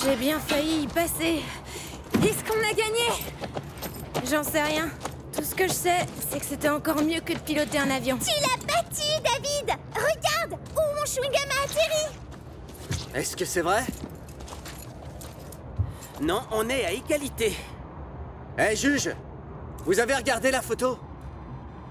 J'ai bien failli y passer. Est-ce qu'on a gagné? J'en sais rien. Tout ce que je sais, c'est que c'était encore mieux que de piloter un avion. Tu l'as battu, David! Regarde où mon chewing-gum a atterri! Est-ce que c'est vrai? Non, on est à égalité. Hé, juge! Vous avez regardé la photo?